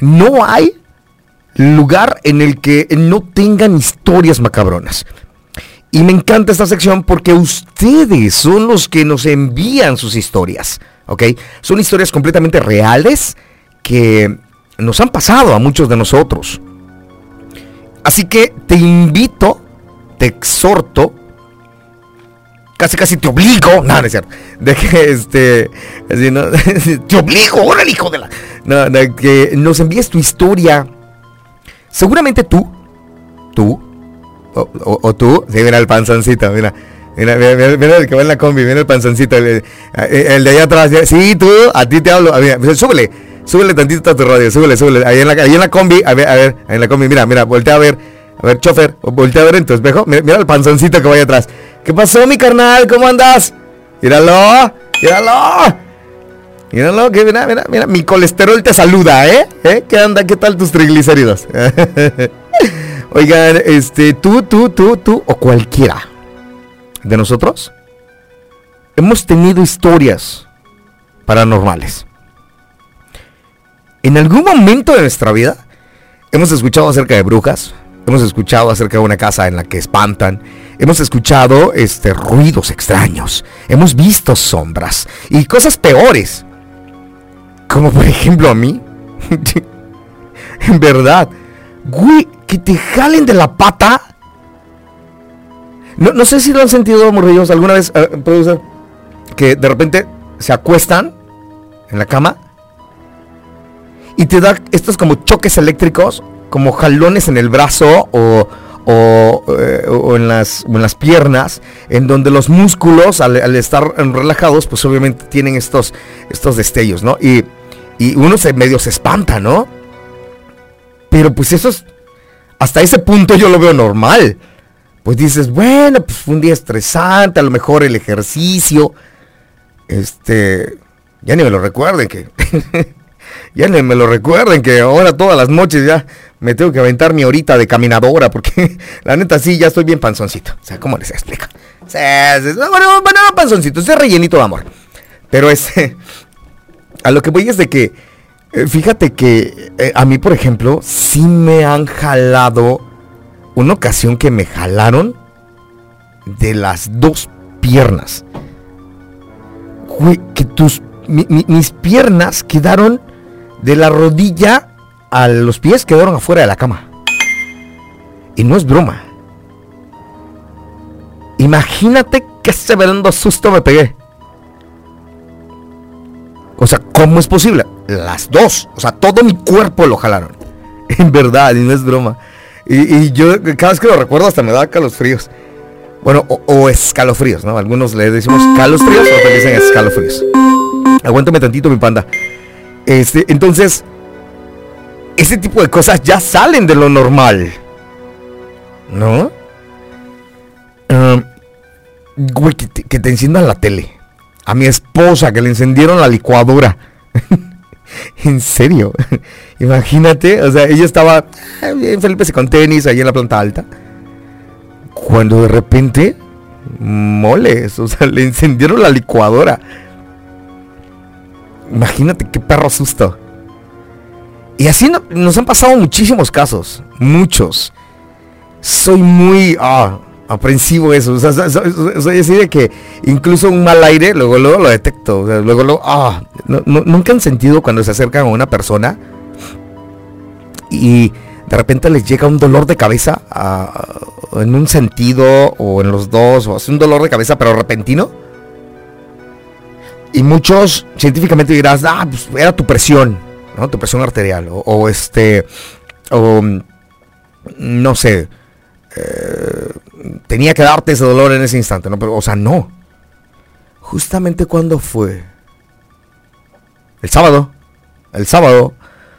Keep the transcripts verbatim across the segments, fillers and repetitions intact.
No hay lugar en el que no tengan historias macabronas. Y me encanta esta sección porque ustedes son los que nos envían sus historias, ¿ok? Son historias completamente reales que nos han pasado a muchos de nosotros. Así que te invito, te exhorto, casi casi te obligo, no, no es cierto, de que este, así, ¿no? Te obligo, órale, hijo de la, no, de que nos envíes tu historia. Seguramente tú, tú, O, o, o tú, sí, mira el panzoncito, mira, mira, mira, mira, mira el que va en la combi, mira el panzoncito, el, el de allá atrás, sí, tú, a ti te hablo, mira, súbele, súbele tantito a tu radio, súbele, súbele, ahí en la, ahí en la combi, a ver, a ver, en la combi, mira, mira, voltea a ver, a ver, chofer, voltea a ver en tu espejo, mira, mira el panzoncito que va allá atrás. ¿Qué pasó, mi carnal? ¿Cómo andas? Míralo, míralo, míralo, que mira, mira, mira, mi colesterol te saluda, ¿eh? ¿Eh? ¿Qué anda? ¿Qué tal tus triglicéridos? Oigan, este, tú, tú, tú, tú o cualquiera de nosotros hemos tenido historias paranormales. En algún momento de nuestra vida hemos escuchado acerca de brujas, hemos escuchado acerca de una casa en la que espantan, hemos escuchado este, ruidos extraños, hemos visto sombras y cosas peores, como por ejemplo a mí. En verdad, güey, que te jalen de la pata. No, no sé si lo han sentido, morrillos, alguna vez, uh, producer, que de repente se acuestan en la cama y te da estos como choques eléctricos, como jalones en el brazo o, o, eh, o, en, las, o en las piernas, en donde los músculos, al, al estar relajados, pues obviamente tienen estos, estos destellos, ¿no? Y, y uno se medio se espanta, ¿no? Pero pues eso es, hasta ese punto yo lo veo normal. Pues dices, bueno, pues fue un día estresante, a lo mejor el ejercicio. Este, ya ni me lo recuerden que... ya ni me lo recuerden que ahora todas las noches ya me tengo que aventar mi horita de caminadora. Porque la neta sí, ya estoy bien panzoncito. O sea, ¿cómo les explico? O sea, bueno, bueno, panzoncito, es rellenito de amor. Pero este, a lo que voy es de que... Fíjate que eh, a mí, por ejemplo, sí me han jalado. Una ocasión que me jalaron de las dos piernas. Güey, que tus mi, mi, mis piernas quedaron de la rodilla a los pies, quedaron afuera de la cama. Y no es broma. Imagínate qué severendo susto me pegué. O sea, ¿cómo es posible? Las dos, o sea, todo mi cuerpo lo jalaron. En verdad, y no es broma. Y, y yo cada vez que lo recuerdo hasta me da calosfríos. Bueno, o, o escalofríos, ¿no? Algunos le decimos calosfríos, otros dicen escalofríos. Aguántame tantito, mi panda. Este, entonces, ese tipo de cosas ya salen de lo normal, ¿no? Um, güey, que te, que te enciendan la tele. A mi esposa, que le encendieron la licuadora. En serio. Imagínate, o sea, ella estaba en Felipe con tenis ahí en la planta alta. Cuando de repente, moles, o sea, le encendieron la licuadora. Imagínate qué perro susto. Y así no, nos han pasado muchísimos casos. Muchos. Soy muy... Ah, aprensivo eso, o sea, soy así de que incluso un mal aire, luego luego lo detecto, o sea, luego luego, ah, no, no, nunca han sentido cuando se acercan a una persona y de repente les llega un dolor de cabeza a, en un sentido o en los dos, o es un dolor de cabeza pero repentino, y muchos científicamente dirás, ah, pues era tu presión, ¿no? Tu presión arterial, o, o este, o no sé, eh, tenía que darte ese dolor en ese instante, ¿no? Pero, o sea, no. Justamente cuando fue el sábado, el sábado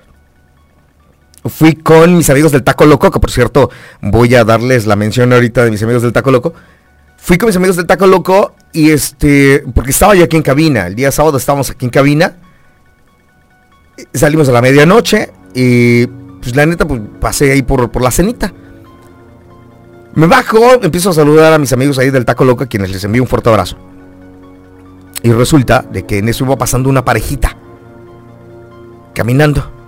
fui con mis amigos del Taco Loco, que por cierto voy a darles la mención ahorita de mis amigos del Taco Loco. Fui con mis amigos del Taco Loco y este, porque estaba yo aquí en cabina, el día sábado estábamos aquí en cabina, salimos a la medianoche y pues la neta pues pasé ahí por, por la cenita. Me bajo, empiezo a saludar a mis amigos ahí del Taco Loco, a quienes les envío un fuerte abrazo. Y resulta de que en eso iba pasando una parejita, caminando.